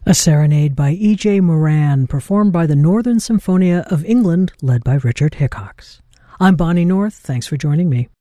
A serenade by E.J. Moran, performed by the Northern Symphonia of England, led by Richard Hickox. I'm Bonnie North. Thanks for joining me.